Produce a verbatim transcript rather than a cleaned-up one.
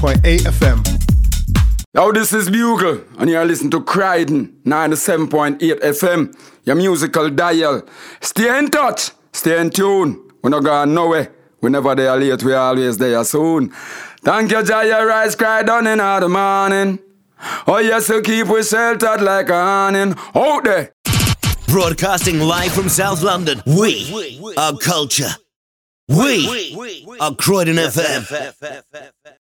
point eight F M. Now this is Bugle, and you're listening to Croydon ninety-seven point eight F M, your musical dial. Stay in touch, stay in tune. We're not going nowhere. Whenever they are late, we're always there soon. Thank you, Jaya Rice, Croydon in the morning. Oh yes, you keep we sheltered like a awning. Out there. Broadcasting live from South London, we are culture. We are Croydon F M.